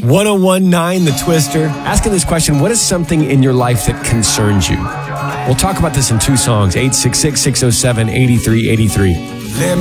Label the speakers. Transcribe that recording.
Speaker 1: 1019 The Twister. Asking this question, what is something in your life that concerns you? We'll talk about this in two songs, 866-607-8383.